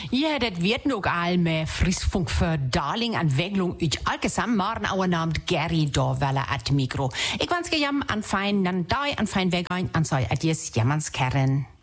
Ja, das wird nog al med Friesfunk für Darling an Weglung ich allgesam morgen auch namens Gary Dorwelle at Mikro. Ich wünsche jam an fein, dann an fein Weg ein, an sei adies jammans Kern.